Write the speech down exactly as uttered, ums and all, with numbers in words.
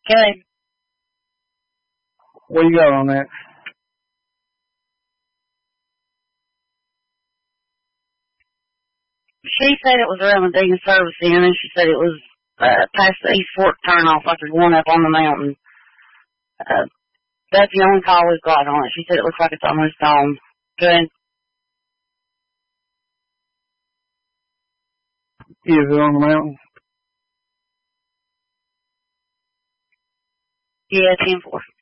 Good. What you got on that? She said it was around the Deacon Service Inn, and she said it was uh, past the East Fork turnoff, like there's one up on the mountain. Uh, that's the only call we've got on it. She said it looks like it's almost gone. Good. Is it on the mountain? Yeah, ten four.